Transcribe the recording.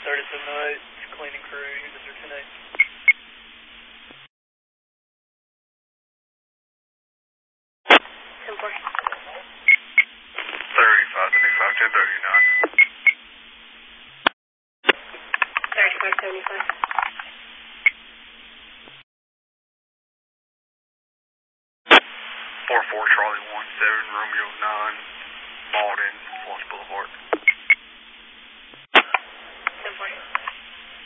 37 tonight, cleaning crew, Mr. 10-8. 10-4. 35, 35, 75. 44 Charlie 17 Romeo 9 Malden, Florence Boulevard. 10-4.